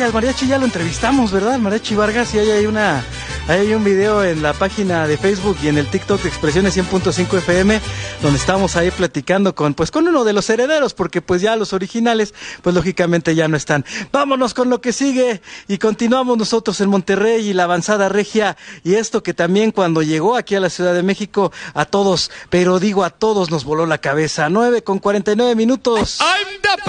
al mariachi ya lo entrevistamos, ¿verdad? El mariachi Vargas, y hay un video en la página de Facebook y en el TikTok de Expresiones 100.5 FM, donde estamos ahí platicando con uno de los herederos, porque pues ya los originales, pues lógicamente ya no están. Vámonos con lo que sigue y continuamos nosotros en Monterrey y la avanzada regia, y esto que también cuando llegó aquí a la Ciudad de México, a todos, pero digo a todos nos voló la cabeza. 9:49. I'm the